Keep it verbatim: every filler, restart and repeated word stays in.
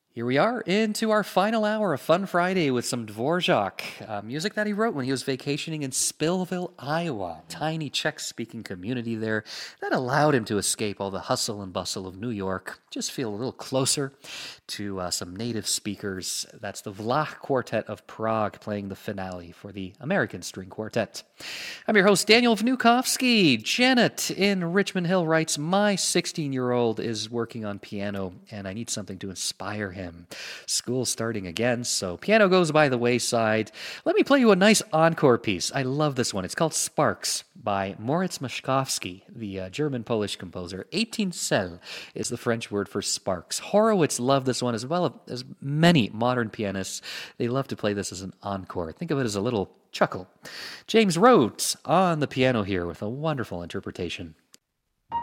Here we are into our final hour of Fun Friday with some Dvorak, uh, music that he wrote when he was vacationing in Spillville, Iowa, tiny Czech-speaking community there that allowed him to escape all the hustle and bustle of New York, just feel a little closer to uh, some native speakers. That's the Vlach Quartet of Prague playing the finale for the American String Quartet. I'm your host, Daniel Vnukovsky. Janet in Richmond Hill writes, my sixteen-year-old is working on piano, and I need something to inspire him. School's starting again, so piano goes by the wayside. Let me play you a nice encore piece. I love this one. It's called Sparks by Moritz Moszkowski, the uh, German-Polish composer. eighteen cell is the French word for sparks. Horowitz loved this one as well as many modern pianists. They love to play this as an encore. Think of it as a little chuckle. James Rhodes on the piano here with a wonderful interpretation.